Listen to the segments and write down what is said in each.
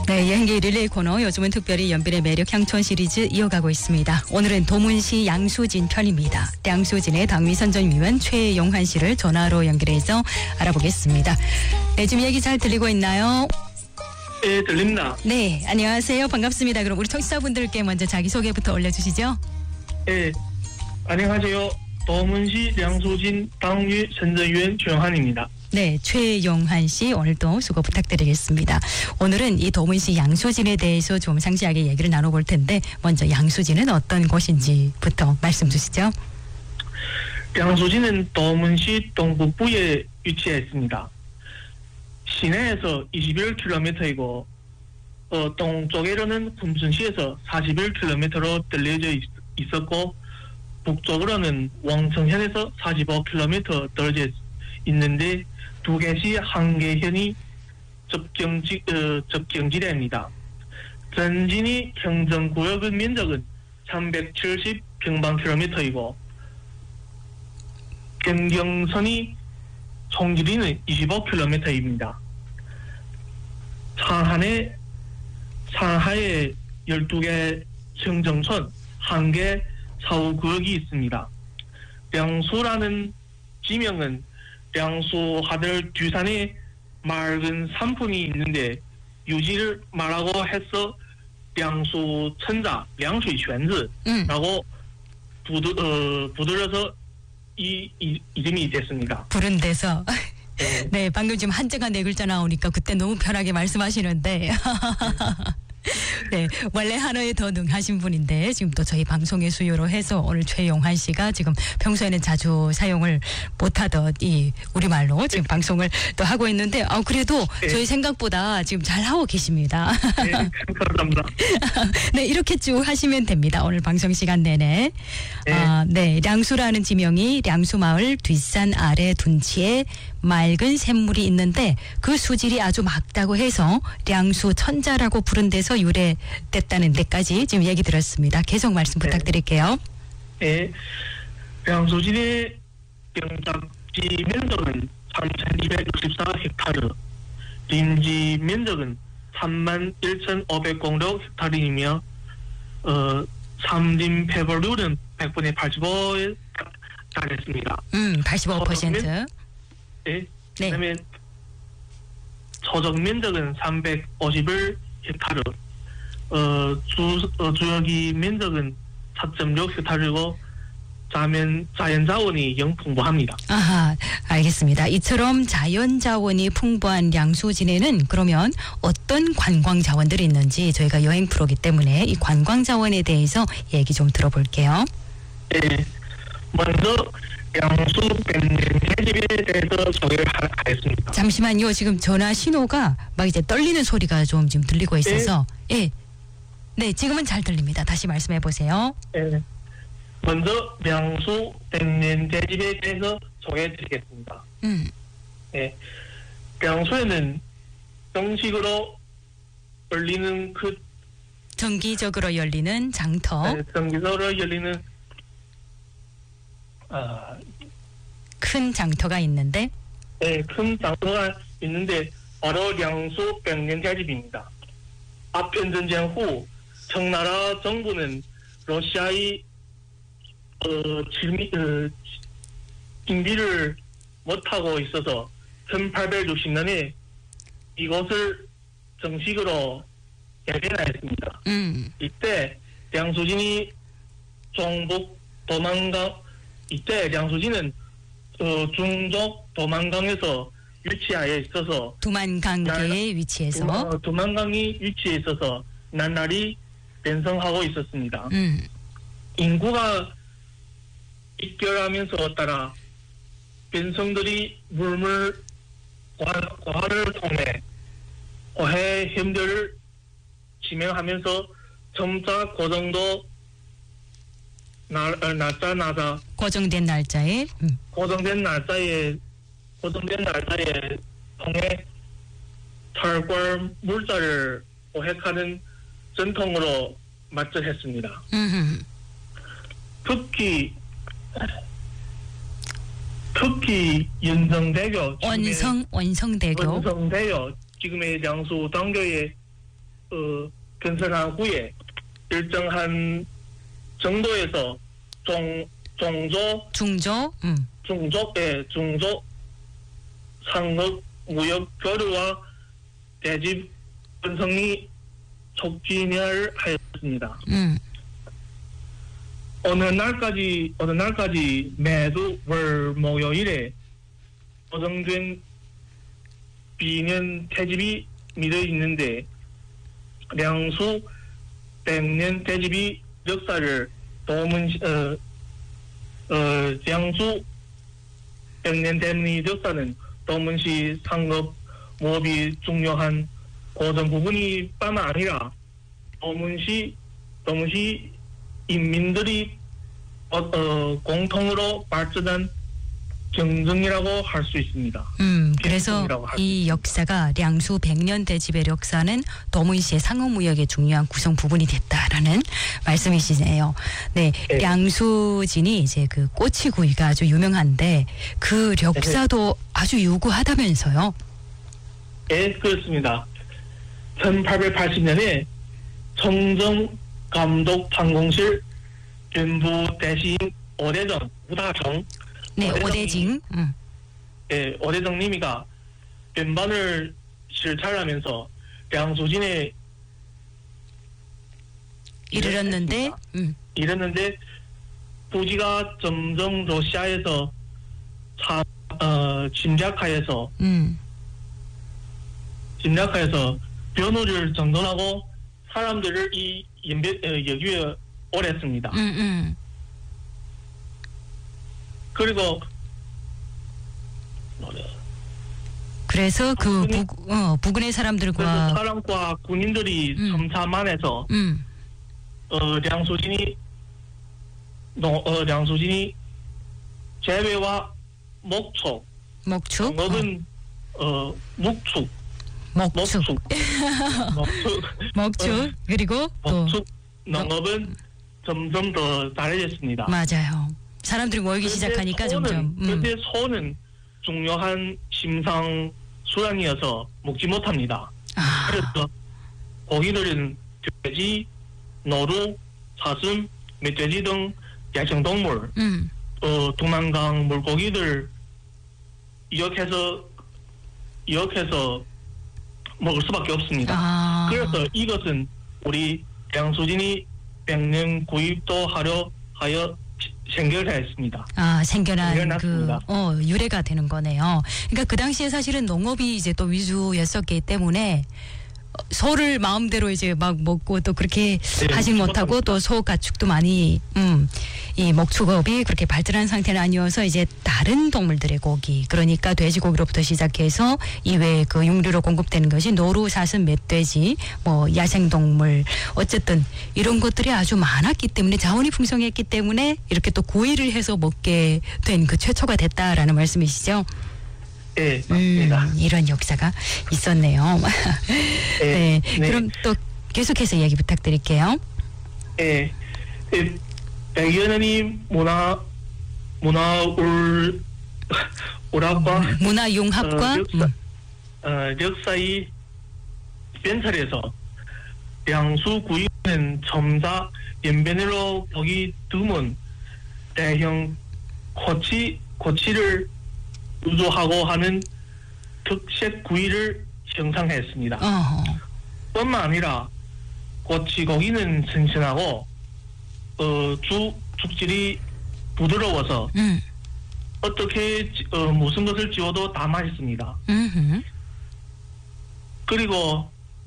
네, 여행기 릴레이 코너 요즘은 특별히 연변의 매력 향촌 시리즈 이어가고 있습니다. 오늘은 도문시 양수진 편입니다. 양수진의 당위선전위원 최용환 씨를 전화로 연결해서 알아보겠습니다. 네, 지금 얘기 잘 들리고 있나요? 네, 들립니다. 네, 안녕하세요. 반갑습니다. 그럼 우리 청취자분들께 먼저 자기소개부터 올려주시죠. 네, 안녕하세요. 도문시 양수진 당위선전위원 최용환입니다. 네, 최용환 씨 오늘도 수고 부탁드리겠습니다. 오늘은 이 도문시 양수진에 대해서 좀 상세하게 얘기를 나눠볼 텐데 먼저 양수진은 어떤 곳인지부터 말씀 주시죠. 양수진은 도문시 동북부에 위치해 있습니다. 시내에서 21km이고 동쪽으로는 군천시에서 41km로 떨어져 있었고 북쪽으로는 왕청현에서 45km 떨어져 있는데 두 개시 한계현이 접경지대입니다. 전진이 행정구역의 면적은 370평방킬로미터이고 변경선이 총 길이는 25km입니다. 상하에 12개 행정촌, 1개 사후구역이 있습니다. 량수라는 지명은 량수 하늘 뒤산에 맑은 산풍이 있는데 유지를 말하고 해서 량수 천자, 량수이泉子라고 부들어서 이 이름이 됐습니다. 부른 데서 네, 방금 지금 한자가 네 글자 나오니까 그때 너무 편하게 말씀하시는데 네, 원래 한어에 더 능하신 분인데 지금 또 저희 방송의 수요로 해서 오늘 최용환 씨가 지금 평소에는 자주 사용을 못하던 이 우리말로 지금 방송을 또 하고 있는데 그래도 저희 생각보다 지금 잘 하고 계십니다. 네, 감사합니다. 네, 이렇게 쭉 하시면 됩니다. 오늘 방송 시간 내내. 네, 량수라는 지명이 량수마을 뒷산 아래 둔치에 맑은 샘물이 있는데 그 수질이 아주 맑다고 해서 량수 천자라고 부른 데서 유래됐다는 데까지 지금 얘기 들었습니다. 계속 말씀 부탁드릴게요. 네, 양수진의 영작지 면적은 3,264헥타르,林지 면적은 31,506헥타르이며 삼림 폐벌률은 100분의 85에 달했습니다. 85%. 네. 그다음에 조적 면적은 351헥타르, 주역이 면적은 4.6헥타르고 자연 자원이 영 풍부합니다. 아하, 알겠습니다. 이처럼 자연 자원이 풍부한 양수진에는 그러면 어떤 관광 자원들이 있는지 저희가 여행 프로기 때문에 이 관광 자원에 대해서 얘기 좀 들어볼게요. 네. 먼저 양수 밴드집에 대해서 소개를 하겠습니다. 잠시만요. 지금 전화 신호가 막 이제 떨리는 소리가 좀 지금 들리고 있어서 네, 지금은 잘 들립니다. 다시 말씀해 보세요. 네. 먼저 양수 밴드집에 대해서 소개해드리겠습니다. 네. 양수에는 정식으로 열리는 정기적으로 열리는 장터. 네, 정기적으로 열리는 큰 장터가 있는데, 네, 큰 장터가 있는데 바로 량수 백년대집입니다. 아편 전쟁 후 청나라 정부는 러시아의 진비를 못하고 있어서 1860년에 이곳을 정식으로 개변하였습니다. 이때 양수진이 종북 도망강 이때 양수진은 중족 도만강에서 위치하여 있어서 두만강계에 위치해서 두만강이 위치해 있어서 나날이 변성하고 있었습니다. 인구가 입결하면서 따라 변성들이 물물 고화를 통해 어해 현대를 지명하면서 점차 고정도 날짜 고정된 날짜에 고정된 날짜에 통해 탈골 물자를 오획하는 전통으로 맞춰했습니다. 특히 원성대교 지금의 지금의 양수 당교의 건설한 후에 일정한 정도에서 중조 상급 무역 교류와 대집 번성이 촉진을 하였습니다. 어느 날까지 매주 월 목요일에 보정된 비년 대집이 미뤄 있는데 량수 100년 대집이 역사를 량수 100년 대집의 역사는 도문시 상급 무업이 중요한 고정 부분이 뿐만 아니라 도문시 인민들이 공통으로 발전한 경쟁이라고 할 수 있습니다. 그래서 이 역사가 량수 100년 대집의 역사는 도문시의 상업무역의 중요한 구성 부분이 됐다라는 말씀이시네요. 네, 네. 량수진이 이제 그 꼬치구이가 아주 유명한데 그 역사도 아주 유구하다면서요? 네, 그렇습니다. 1880년에 청정 감독 판공실 전부 대신 오대정 우다정 네, 오대징. 예, 오대정님이가 변반을 실찰하면서 량수진에 이르렀는데, 부지가 점점 러시아에서 침략하여서 변호를 정돈하고 사람들을 이 여기에 오랬습니다. 그리고 그래서 그 부근의 사람들과 사람과 군인들이 섬사만해서 량수진이 재배와 목축 농업은 목축 그리고 또 농업은 점점 더 잘해졌습니다. 맞아요. 사람들이 모이기 시작하니까 점점. 그런데 소는 중요한 심상 수단이어서 먹지 못합니다. 그래서 고기들은 돼지, 노루, 사슴, 멧돼지 등 야생동물, 두만강 물고기들 이역해서 먹을 수밖에 없습니다. 그래서 이것은 우리 량수진이 100년 구입도 하려 하여 생겨났습니다. 생겨난 유래가 되는 거네요. 그러니까 그 당시에 사실은 농업이 이제 또 위주였었기 때문에 소를 마음대로 이제 막 먹고 또 그렇게 하지 못하고 또 소 가축도 많이 이 목축업이 그렇게 발전한 상태는 아니어서 이제 다른 동물들의 고기 그러니까 돼지고기로부터 시작해서 이외에 그 육류로 공급되는 것이 노루, 사슴, 멧돼지 뭐 야생동물 어쨌든 이런 것들이 아주 많았기 때문에 자원이 풍성했기 때문에 이렇게 또 구이를 해서 먹게 된 그 최초가 됐다라는 말씀이시죠? 네, 맞습니다. 이런 역사가 있었네요. 네. 그럼 또 계속해서 이야기 부탁드릴게요. 네. 100여 년이 문화융합과 역사의 변찰에서 량수 구이는 첨사 연변으로 보기 드문 대형 고치를 유조하고 하는 특색 구이를 형성했습니다. 뿐만 아니라 고치고기는 튼튼하고 죽질이 부드러워서 어떻게 무슨 것을 지어도 다 맛있습니다. 그리고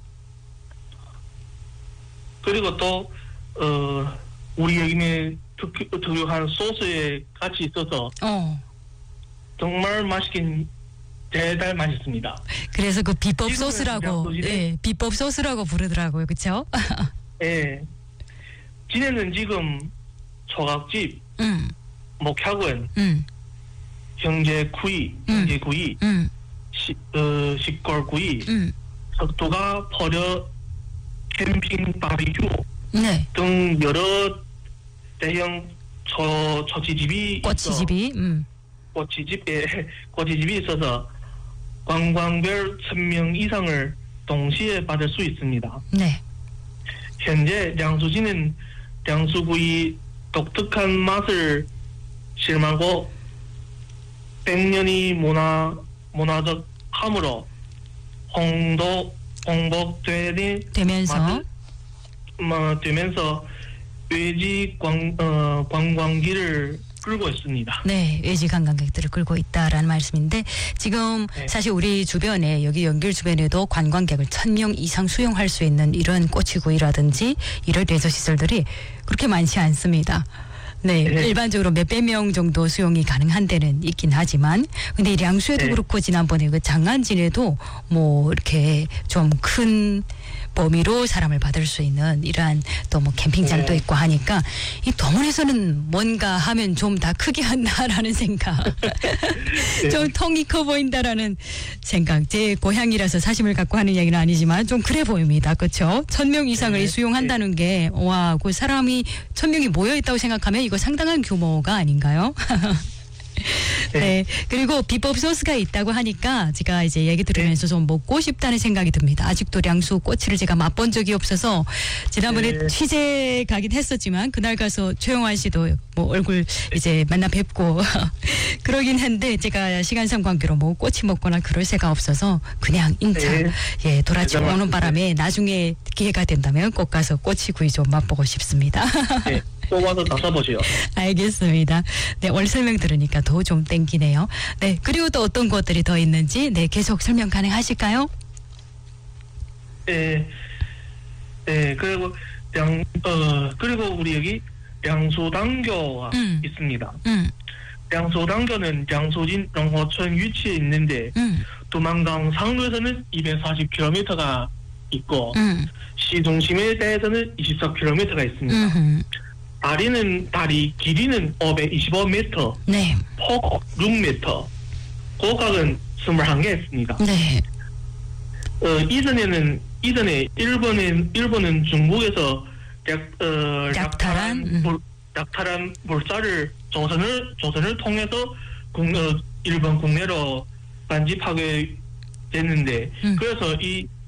또 우리 여기는 특유한 소스에 같이 있어서 정말 맛있긴 대달 맛있습니다. 그래서 그 비법 소스라고 비법 소스라고 부르더라고요. 그렇죠? 네. 지네는 지금 초각집, 목학원, 형제구이, 식골구이, 석도가 버려 캠핑 바비큐 등 여러 대형 꼬치집이 있어서 관광별 1000명 이상을 동시에 받을 수 있습니다. 네. 현재 량수지는 량수구이 독특한 맛을 실험하고 100년이 문화적 함으로 되면서 외지 관광기를 끌고 있습니다. 네, 외지 관광객들을 끌고 있다라는 말씀인데 지금 네. 사실 우리 주변에 여기 연길 주변에도 관광객을 1,000명 이상 수용할 수 있는 이런 꼬치구이라든지 이런 레저 시설들이 그렇게 많지 않습니다. 네, 네. 일반적으로 몇백 명 정도 수용이 가능한 데는 있긴 하지만 근데 이 량수에도 네. 그렇고 지난번에 그 장안진에도 뭐 이렇게 좀 큰 범위로 사람을 받을 수 있는 이러한 또 뭐 캠핑장도 네. 있고 하니까 이 동원에서는 뭔가 하면 좀 다 크게 한다라는 생각 네. 좀 통이 커 보인다라는 생각 제 고향이라서 사심을 갖고 하는 얘기는 아니지만 좀 그래 보입니다. 그렇죠? 1,000명 이상을 네. 수용한다는 게 와, 그 사람이 1,000명이 모여있다고 생각하면 이거 상당한 규모가 아닌가요? 네. 그리고 비법 소스가 있다고 하니까 제가 이제 얘기 들으면서 좀 먹고 싶다는 생각이 듭니다. 아직도 량수 꼬치를 제가 맛본 적이 없어서 지난번에 네. 취재 가긴 했었지만 그날 가서 최영환 씨도 뭐 얼굴 이제 만나 뵙고 그러긴 한데 제가 시간상 관계로 뭐 꼬치 먹거나 그럴 새가 없어서 그냥 인차 네. 예, 돌아쳐 오는 대단하십니다. 바람에 나중에 기회가 된다면 꼭 가서 꼬치구이 좀 맛보고 싶습니다. 네, 꼭 와서 다 써보시오. 알겠습니다. 네, 오늘 설명 들으니까 더 좀 땡기네요. 네, 그리고 또 어떤 것들이 더 있는지 네, 계속 설명 가능하실까요? 네, 네, 그리고 그리고 우리 여기 량수당교가 있습니다. 량수당교는 량수진 영호천 위치에 있는데 두만강 상류에서는 240km가 있고 시중심에 대해서는 24km가 있습니다. 다리 길이는 525m, 네. 폭 6m, 고각은 21개 있습니다. 네. 이전에 일본은 중국에서 약탈한 물자를 조선을 통해서 일본 국내로 반집하게 됐는데 그래서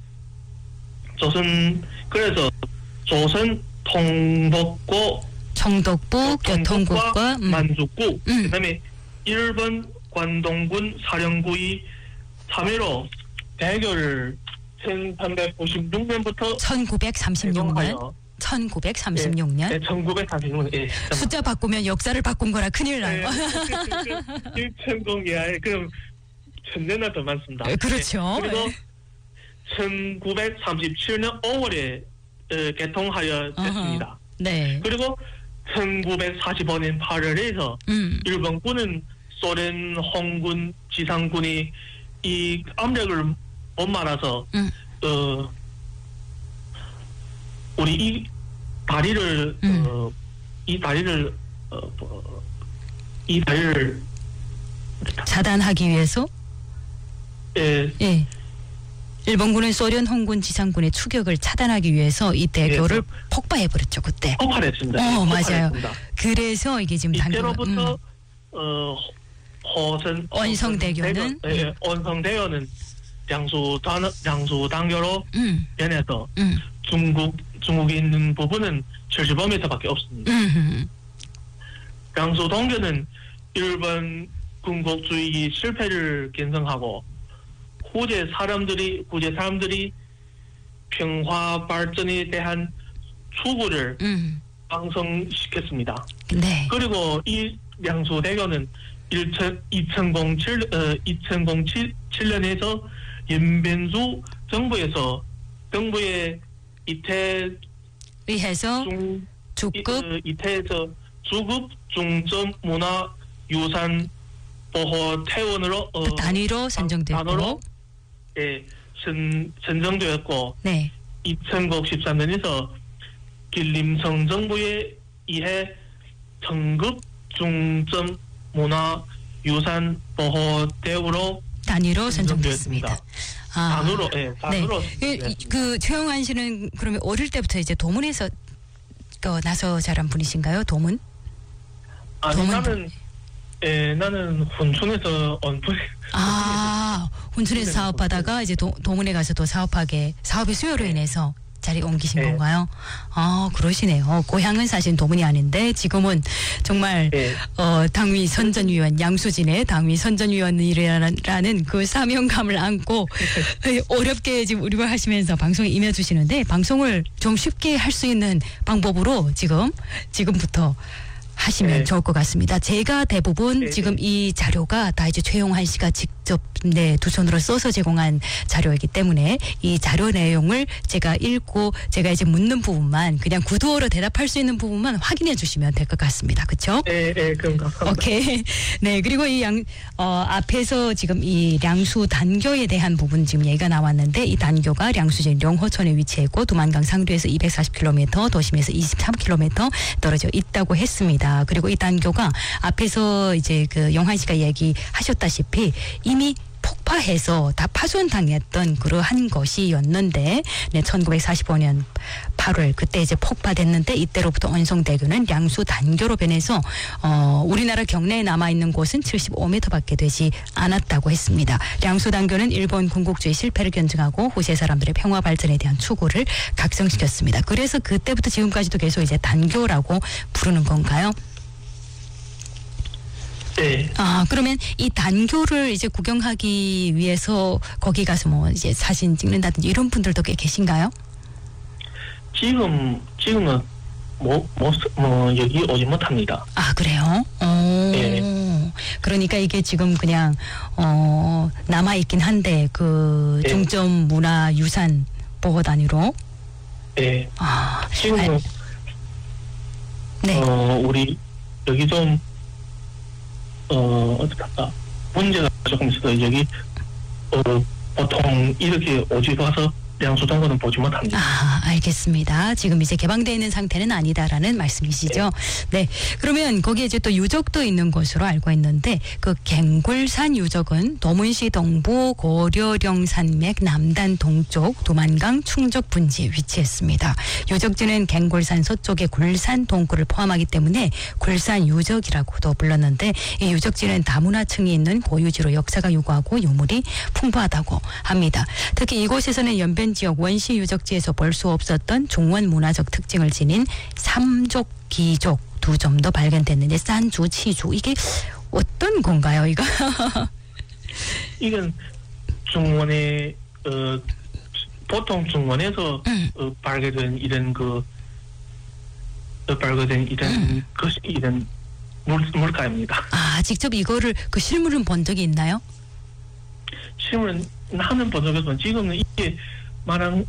조선 통복고 청독부 교통국과 만주국 그다음에 일본 관동군 사령부의 참여로 대교를 1396년부터 1936년 1936년 네, 1936년 예. 숫자 바꾸면 역사를 바꾼 거라 큰일 나요. 1,000공이야. 그럼 1,000년이나 더 많습니다. 그렇죠. 네. 그리고 1937년 5월에 개통하여 됐습니다. 네. 그리고 1945년 8월에서 일본군은 소련 홍군 지상군이 이 압력을 못 말아서 우리 이 다리를 차단하기 위해서 예. 예. 일본군은 소련 홍군 지상군의 추격을 차단하기 위해서 이 대교를 폭파해버렸죠 그때. 폭발했습니다. 맞아요. 폭발했습니다. 그래서 이게 지금 이때로부터 원성대교는 원성대교는 량수당교로 변해서 중국에 있는 부분은 75m밖에 없습니다. 량수동교는 일본 군국주의 실패를 견성하고 후제 사람들이 평화 발전에 대한 추구를 방성시켰습니다. 네. 그리고 이 량수대교는 2007년에서 연변수 정부의 의해서 이태에서 주급 중점 문화 유산 보호 태원으로 단위로 선정됐고 선정되었고 네. 2013년에서 길림성 정부에 의해 등급 중점 문화 유산 보호 대우로 단위로 선정됐습니다. 단으로 네. 그 최영환 씨는 그러면 어릴 때부터 이제 도문에서 나서 자란 분이신가요? 도문? 아니 나는 훈촌에서 온 분. 혼천에서 사업하다가 이제 동문에 가서 또 사업의 수요로 인해서 자리 옮기신 네. 건가요? 아, 그러시네요. 고향은 사실 도문이 아닌데 지금은 정말 네. 당위 선전위원 양수진의 당위 선전위원이라는 그 사명감을 안고 어렵게 지금 우리가 하시면서 방송에 임해주시는데 방송을 좀 쉽게 할 수 있는 방법으로 지금부터 하시면 네. 좋을 것 같습니다. 제가 대부분 네. 지금 이 자료가 다 이제 최용한 씨가 직접 두 손으로 써서 제공한 자료이기 때문에 이 자료 내용을 제가 읽고 제가 이제 묻는 부분만 그냥 구두어로 대답할 수 있는 부분만 확인해 주시면 될 것 같습니다. 그렇죠? 네, 그럼 감사합니다. 오케이. 네, 그리고 이 앞에서 지금 이 량수 단교에 대한 부분 지금 얘기가 나왔는데 이 단교가 량수진 영호천에 위치해 있고 두만강 상류에서 240km, 도심에서 23km 떨어져 있다고 했습니다. 그리고 이 단교가 앞에서 이제 그 영환 씨가 얘기하셨다시피 이미 폭파해서 다 파손당했던 그러한 것이었는데 1945년 8월 그때 이제 폭파됐는데 이때로부터 언성대교는 량수 단교로 변해서 우리나라 경내에 남아있는 곳은 75m밖에 되지 않았다고 했습니다. 량수 단교는 일본 군국주의 실패를 견증하고 후세 사람들의 평화 발전에 대한 추구를 각성시켰습니다. 그래서 그때부터 지금까지도 계속 이제 단교라고 부르는 건가요? 네. 아, 그러면 이 단교를 이제 구경하기 위해서 거기 가서 뭐 이제 사진 찍는다든지 이런 분들도 꽤 계신가요? 지금은 여기 오지 못합니다. 아, 그래요? 네. 그러니까 이게 지금 그냥 남아 있긴 한데 그 네. 중점 문화 유산 보호 단위로. 네. 아, 지금은 네. 우리 여기 좀 어떻게 할까 문제가 조금 있어서 여기 보통 이렇게 오지 봐서 량수단거는 보지 못합니다. 아, 알겠습니다. 지금 이제 개방되어 있는 상태는 아니다라는 말씀이시죠. 네. 그러면 거기에 이제 또 유적도 있는 것으로 알고 있는데 그 갱굴산 유적은 도문시 동부 고려령 산맥 남단 동쪽 도만강 충적 분지에 위치했습니다. 유적지는 갱굴산 서쪽의 굴산 동굴을 포함하기 때문에 굴산 유적이라고도 불렀는데 이 유적지는 다문화층이 있는 고유지로 역사가 유구하고 유물이 풍부하다고 합니다. 특히 이곳에서는 연변 지역 원시 유적지에서 볼 수 없었던 중원 문화적 특징을 지닌 삼족, 기족 두 점도 발견됐는데 산주, 치주 이게 어떤 건가요, 이거? 이건 중원에 보통 중원에서 발견된 이런 것이 이런 물가입니다. 아, 직접 이거를 그 실물은 본 적이 있나요? 실물은 나는 본 적이 없지만 지금은 이게 말한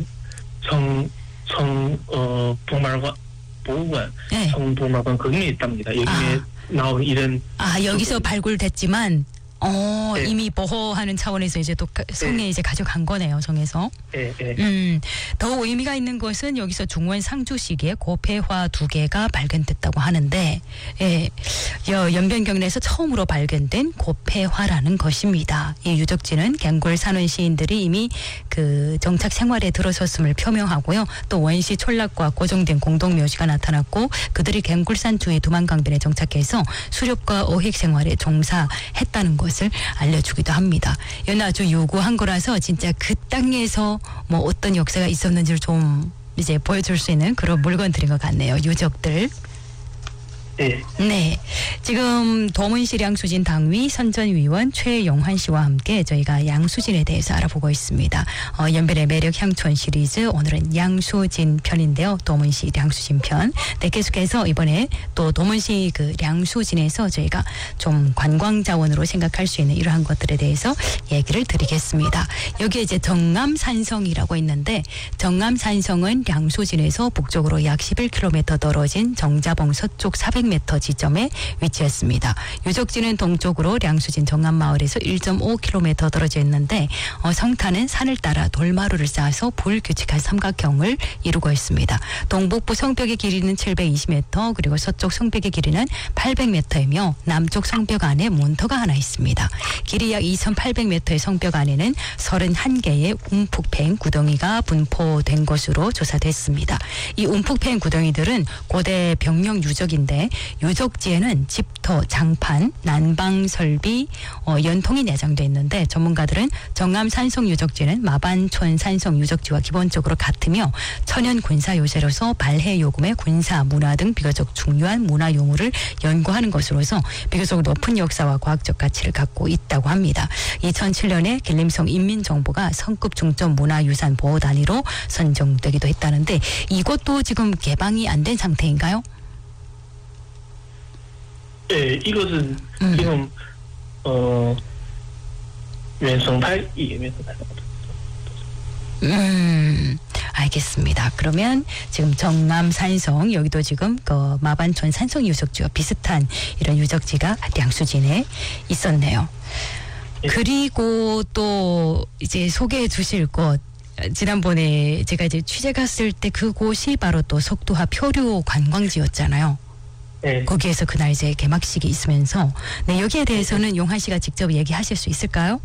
보호관, 네. 성보호관 거기에 있답니다. 여기에 나온 이런 여기서 발굴됐지만 네. 이미 보호하는 차원에서 이제 또 성에 네. 이제 가져간 거네요, 성에서. 예. 더 의미가 있는 것은 여기서 중원 상주 시기에 고패화 2개가 발견됐다고 하는데, 예, 연변경내에서 처음으로 발견된 고패화라는 것입니다. 이 유적지는 갱골 산원 시인들이 이미 그 정착 생활에 들어섰음을 표명하고요. 또 원시 촌락과 고정된 공동 묘지가 나타났고, 그들이 갱굴산 주의 두만강변에 정착해서 수렵과 어획 생활에 종사했다는 것을 알려주기도 합니다. 이건 아주 유구한 거라서 진짜 그 땅에서 뭐 어떤 역사가 있었는지를 좀 이제 보여줄 수 있는 그런 물건들인 것 같네요. 유적들. 예. 네. 지금 도문시 량수진 당위 선전위원 최영환 씨와 함께 저희가 양수진에 대해서 알아보고 있습니다. 연변의 매력 향촌 시리즈 오늘은 양수진 편인데요. 도문시 량수진 편. 네, 계속해서 이번에 또 도문시 그 량수진에서 저희가 좀 관광 자원으로 생각할 수 있는 이러한 것들에 대해서 얘기를 드리겠습니다. 여기에 이제 정암산성이라고 있는데 정암산성은 량수진에서 북쪽으로 약 11km 떨어진 정자봉 서쪽 400m 지점에 위치했습니다. 유적지는 동쪽으로 량수진 정암마을에서 1.5km 떨어져 있는데 성탄은 산을 따라 돌마루를 쌓아서 불규칙한 삼각형을 이루고 있습니다. 동북부 성벽의 길이는 720m 그리고 서쪽 성벽의 길이는 800m이며 남쪽 성벽 안에 문터가 하나 있습니다. 길이 약 2800m의 성벽 안에는 31개의 움푹팬 구덩이가 분포된 것으로 조사됐습니다. 이 움푹팬 구덩이들은 고대 병력 유적인데 유적지에는 집터, 장판, 난방 설비, 연통이 내장돼 있는데 전문가들은 정암 산성 유적지는 마반촌 산성 유적지와 기본적으로 같으며 천연 군사 요새로서 발해 요금의 군사, 문화 등 비교적 중요한 문화 유물을 연구하는 것으로서 비교적 높은 역사와 과학적 가치를 갖고 있다고 합니다. 2007년에 길림성 인민정보가 성급 중점 문화유산 보호 단위로 선정되기도 했다는데 이것도 지금 개방이 안 된 상태인가요? 네, 이것은 지금原生态. 알겠습니다. 그러면 지금 정암 산성 여기도 지금 그 마반촌 산성 유적지와 비슷한 이런 유적지가 양수진에 있었네요. 그리고 또 이제 소개해 주실 곳 지난번에 제가 이제 취재 갔을 때 그곳이 바로 또 석도화 표류 관광지였잖아요. 네. 거기에서 그날 이제 개막식이 있으면서 네, 여기에 대해서는 용한 씨가 직접 얘기하실 수 있을까요?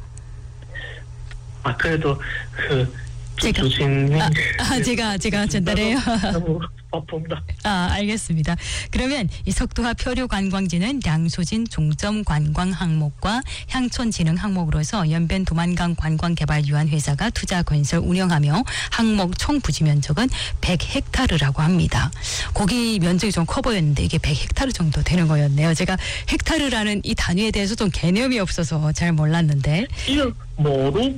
그래도 제가 제가 전달해요. 너무 바쁩니다. 알겠습니다. 그러면 이 석도화 표류 관광지는 양수진 종점 관광 항목과 향촌 진흥 항목으로서 연변 도만강 관광개발유한 회사가 투자 건설 운영하며 항목 총 부지 면적은 100헥타르라고 합니다. 거기 면적이 좀 커 보였는데 이게 100헥타르 정도 되는 거였네요. 제가 헥타르라는 이 단위에 대해서 좀 개념이 없어서 잘 몰랐는데. 이거 모두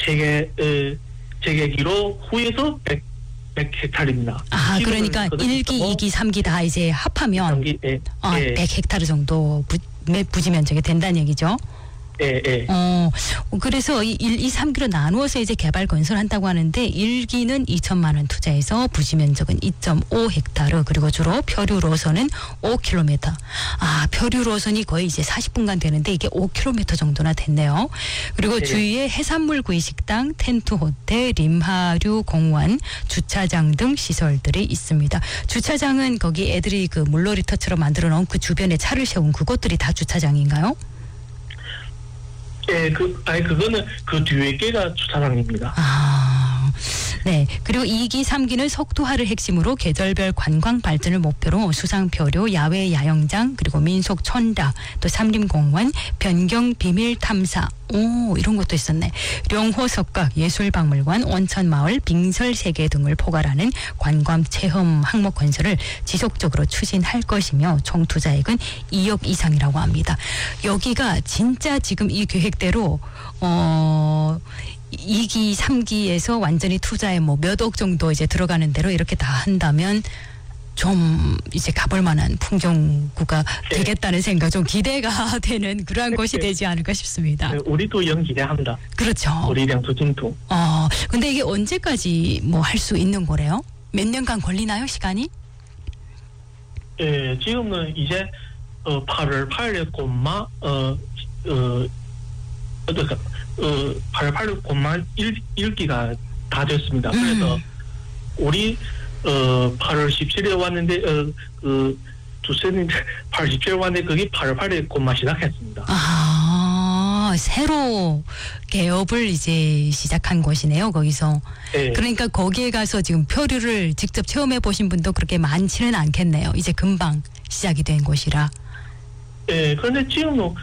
재개기로 후에서 100헥타르입니다. 그러니까 1기, 2기, 3기 다 이제 합하면 100헥타르 정도 부지 면적이 된다는 얘기죠. 예. 그래서 1, 2, 3기로 나누어서 이제 개발 건설한다고 하는데 1기는 2천만 원 투자해서 부지 면적은 2.5헥타르 그리고 주로 표류로선은 5km. 표류로선이 거의 이제 40분간 되는데 이게 5km 정도나 됐네요. 그리고 주위에 해산물 구이 식당, 텐트 호텔, 림하류 공원, 주차장 등 시설들이 있습니다. 주차장은 거기 애들이 그 물놀이터처럼 만들어 놓은 그 주변에 차를 세운 그곳들이 다 주차장인가요? 네, 그거는 그 뒤에 개가 주차장입니다. 네. 그리고 2기, 3기는 석도화를 핵심으로 계절별 관광 발전을 목표로 수상표류, 야외 야영장, 그리고 민속 천락, 또 삼림공원, 변경 비밀 탐사, 이런 것도 있었네. 령호석각, 예술박물관, 온천마을, 빙설세계 등을 포괄하는 관광 체험 항목 건설을 지속적으로 추진할 것이며 총 투자액은 2억 이상이라고 합니다. 여기가 진짜 지금 이 계획대로 2기, 3기에서 완전히 투자에 몇 억 정도 이제 들어가는 대로 이렇게 다 한다면 좀 이제 가볼 만한 풍경구가 되겠다는 생각, 좀 기대가 되는 그러한 것이 되지 않을까 싶습니다. 네, 우리도 기대합니다. 그렇죠. 우리 양수진도. 근데 이게 언제까지 할 수 있는 거래요? 몇 년간 걸리나요, 시간이? 예, 지금은 이제 8월 8일 곧만 8월 8일 곧만 1기가 다 됐습니다. 그래서 우리 8월 17일에 왔는데 주세는 8월 17일에 왔는데 그게 8월 8일에 곧만 시작했습니다. 새로 개업을 이제 시작한 곳이네요, 거기서. 네. 그러니까 거기에 가서 지금 표류를 직접 체험해 보신 분도 그렇게 많지는 않겠네요. 이제 금방 시작이 된 곳이라. 네, 그런데 지금은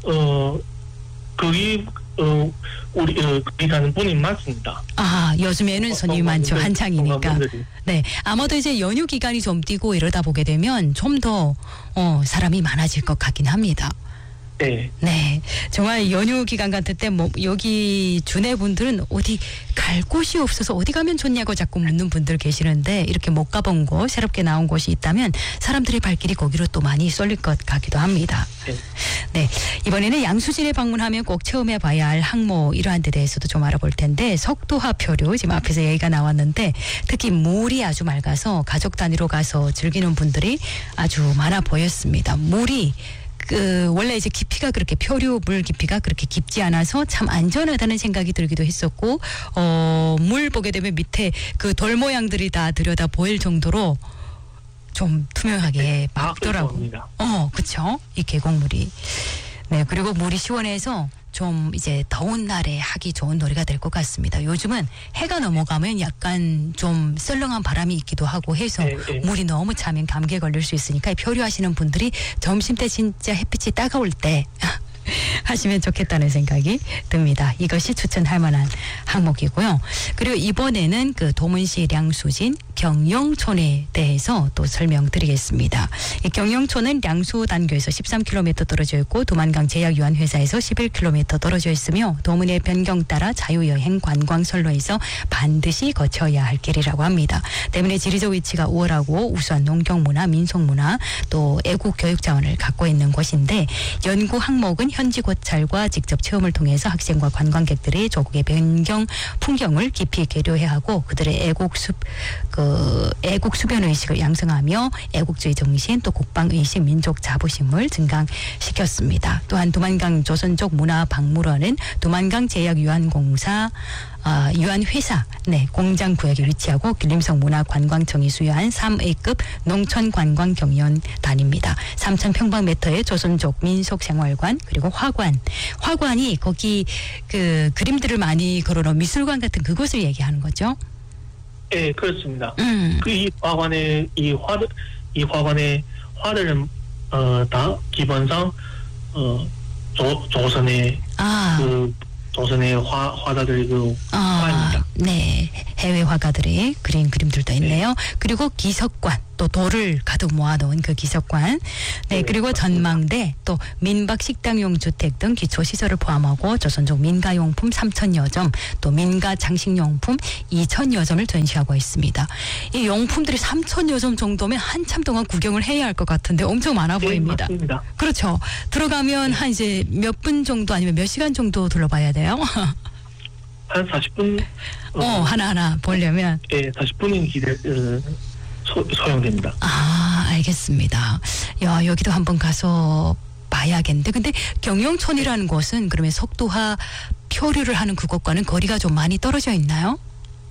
거기 거기 가는 분이 많습니다. 요즘에는 손님이 많죠. 한창이니까. 네, 아마도 이제 연휴 기간이 좀 뛰고 이러다 보게 되면 좀 더 사람이 많아질 것 같긴 합니다. 네, 정말 연휴 기간 같을 때 여기 주내 분들은 어디 갈 곳이 없어서 어디 가면 좋냐고 자꾸 묻는 분들 계시는데 이렇게 못 가본 곳, 새롭게 나온 곳이 있다면 사람들의 발길이 거기로 또 많이 쏠릴 것 같기도 합니다. 네, 이번에는 양수진에 방문하면 꼭 체험해봐야 할 항목 이러한 데 대해서도 좀 알아볼 텐데 석도화 표류 지금 앞에서 얘기가 나왔는데 특히 물이 아주 맑아서 가족 단위로 가서 즐기는 분들이 아주 많아 보였습니다. 물이 원래 이제 깊이가 그렇게 표류 물 깊이가 그렇게 깊지 않아서 참 안전하다는 생각이 들기도 했었고 물 보게 되면 밑에 그 돌 모양들이 다 들여다 보일 정도로 좀 투명하게 맑더라고요. 그렇죠. 이 계곡물이. 네, 그리고 물이 시원해서 좀 이제 더운 날에 하기 좋은 놀이가 될 것 같습니다. 요즘은 해가 넘어가면 약간 좀 썰렁한 바람이 있기도 하고 해서 물이 너무 차면 감기에 걸릴 수 있으니까 표류하시는 분들이 점심 때 진짜 햇빛이 따가울 때 하시면 좋겠다는 생각이 듭니다. 이것이 추천할 만한 항목이고요. 그리고 이번에는 그 도문시 량수진 경영촌에 대해서 또 설명드리겠습니다. 이 경영촌은 량수단교에서 13km 떨어져 있고 도만강 제약유한회사에서 11km 떨어져 있으며 도문의 변경 따라 자유여행 관광선로에서 반드시 거쳐야 할 길이라고 합니다. 때문에 지리적 위치가 우월하고 우수한 농경문화, 민속문화 또 애국 교육 자원을 갖고 있는 곳인데 연구 항목은 현지 고찰과 직접 체험을 통해서 학생과 관광객들이 조국의 변경 풍경을 깊이 계류해야 하고 그들의 애국 수변 의식을 양성하며 애국주의 정신 또 국방 의식, 민족 자부심을 증강시켰습니다. 또한 도만강 조선족 문화박물원은 도만강 제약유한공사 유한회사 공장 구역에 위치하고 길림성 문화관광청이 수여한 3A급 농촌관광경연단입니다. 3,000평방미터의 조선족 민속생활관 그리고 화관이 거기 그 그림들을 많이 걸어놓은 미술관 같은 그곳을 얘기하는 거죠. 네, 그렇습니다. 이 화관의 화들은 다 기본상 조선의 조선의 화가들의 화입니다. 네, 해외 화가들이 그린 그림들도 있네요. 그리고 기석관, 또 돌을 가득 모아놓은 그 기석관. 네, 그리고 전망대, 또 민박 식당용 주택 등 기초시설을 포함하고 조선족 민가용품 3,000여 점, 또 민가 장식용품 2,000여 점을 전시하고 있습니다. 이 용품들이 3,000여 점 정도면 한참 동안 구경을 해야 할 것 같은데 엄청 많아 보입니다. 맞습니다. 그렇죠. 들어가면 한 이제 몇 분 정도 아니면 몇 시간 정도 둘러봐야 돼요? 한 40분. 하나하나 보려면. 네, 40분이 소요됩니다. 알겠습니다. 야, 여기도 한번 가서 봐야겠는데. 근데 경영촌이라는 곳은 그러면 속도화 표류를 하는 그곳과는 거리가 좀 많이 떨어져 있나요?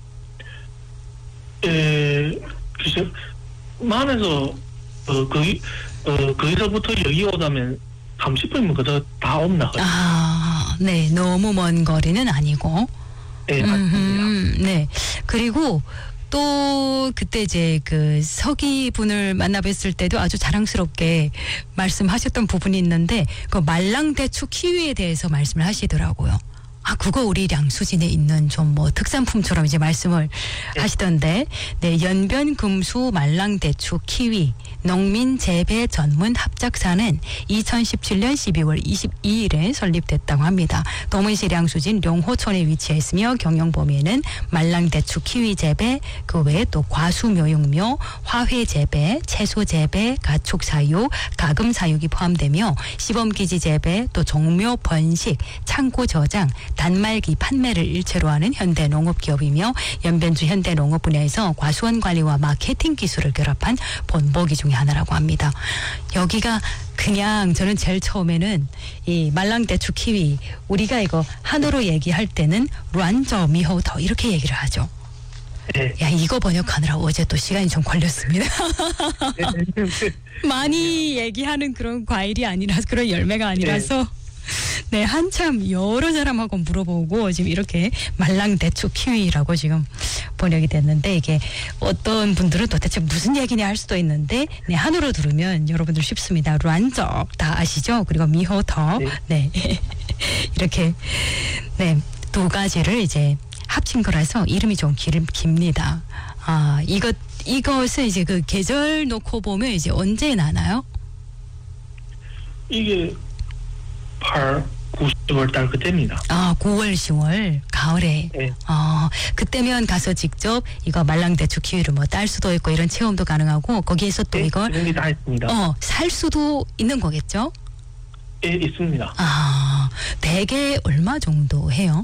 글쎄, 만에서 거기서부터 여기 오다면 30분이면 그저 다 없나. 네, 너무 먼 거리는 아니고. 네, 맞습니다. 네, 그리고 또 그때 이제 그 서기 분을 만나 뵀을 때도 아주 자랑스럽게 말씀하셨던 부분이 있는데 그 말랑대추 키위에 대해서 말씀을 하시더라고요. 그거 우리 량수진에 있는 좀 뭐 특산품처럼 이제 말씀을 하시던데, 네, 연변금수 말랑대추 키위 농민 재배 전문 합작사는 2017년 12월 22일에 설립됐다고 합니다. 도문시 량수진 룡호촌에 위치해 있으며 경영 범위에는 말랑대추 키위 재배, 그 외에 또 과수 묘육묘, 화훼 재배, 채소 재배, 가축 사육, 가금 사육이 포함되며 시범기지 재배, 또 종묘 번식, 창고 저장, 단말기 판매를 일체로 하는 현대농업기업이며 연변주 현대농업 분야에서 과수원 관리와 마케팅 기술을 결합한 본보기 중에 하나라고 합니다. 여기가 그냥 저는 제일 처음에는 이 말랑대추 키위, 우리가 이거 한어로 얘기할 때는 란저 미호더 이렇게 얘기를 하죠. 네. 야, 이거 번역하느라 어제 또 시간이 좀 걸렸습니다. 많이 얘기하는 그런 과일이 아니라서, 그런 열매가 아니라서 네, 한참 여러 사람하고 물어보고 지금 이렇게 말랑대추 키위라고 지금 번역이 됐는데, 이게 어떤 분들은 도대체 무슨 얘기냐 할 수도 있는데, 네, 한으로 들으면 여러분들 쉽습니다. 란적 다 아시죠? 그리고 미호더, 네, 이렇게 네, 두 가지를 이제 합친 거라서 이름이 좀 깁니다. 이것은 이제 그 계절 놓고 보면 이제 언제 나나요? 이게 8, 9, 10월 달 그때입니다. 9월, 10월 가을에. 네. 그때면 가서 직접 이거 말랑대추 키위를 뭐 딸 수도 있고 이런 체험도 가능하고, 거기에서 또 이걸 이런 게 다 있습니다. 살 수도 있는 거겠죠? 예, 있습니다. 대개 얼마 정도 해요?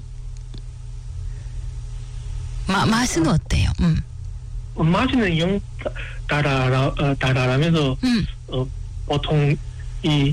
맛은 어때요? 맛은 영 달달하면서 보통 이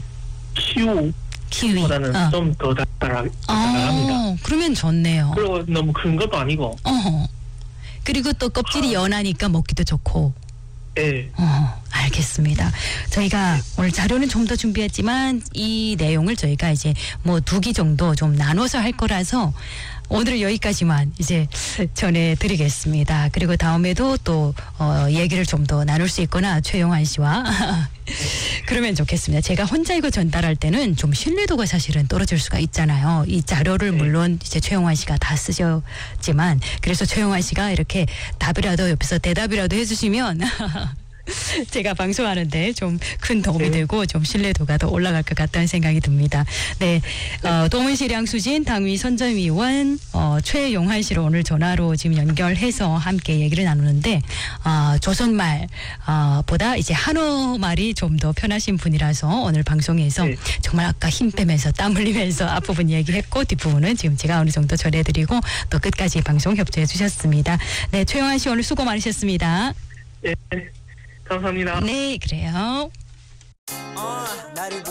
키위보다는 좀 더 달달합니다. 그러면 좋네요. 그리고 너무 큰 것도 아니고. 그리고 또 껍질이 연하니까 먹기도 좋고. 네. 알겠습니다. 저희가 오늘 자료는 좀 더 준비했지만 이 내용을 저희가 이제 뭐 2기 정도 좀 나눠서 할 거라서 오늘은 여기까지만 이제 전해드리겠습니다. 그리고 다음에도 또 얘기를 좀 더 나눌 수 있거나 최용환 씨와 그러면 좋겠습니다. 제가 혼자 이거 전달할 때는 좀 신뢰도가 사실은 떨어질 수가 있잖아요. 이 자료를 물론 이제 최용환 씨가 다 쓰셨지만 그래서 최용환 씨가 이렇게 답이라도 옆에서 대답이라도 해주시면 제가 방송하는데 좀 큰 도움이 되고 좀 신뢰도가 더 올라갈 것 같다는 생각이 듭니다. 네, 동문시량 수진 당위 선점위원 최용환 씨를 오늘 전화로 지금 연결해서 함께 얘기를 나누는데 조선말 보다 이제 한어말이 좀 더 편하신 분이라서 오늘 방송에서 정말 아까 힘 빼면서 땀 흘리면서 앞부분 얘기했고 뒷부분은 지금 제가 어느 정도 전해드리고 또 끝까지 방송 협조해 주셨습니다. 네, 최용환 씨 오늘 수고 많으셨습니다. 예. 감사합니다. 네, 그래요. 나를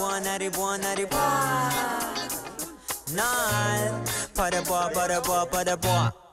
봐 날 바라봐